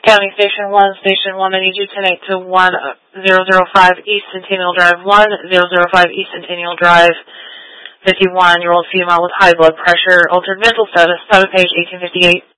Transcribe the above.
County Station 1, I need you to connect to 1005 East Centennial Drive, 1005 East Centennial Drive, 51-year-old female with high blood pressure, altered mental status, page 1858.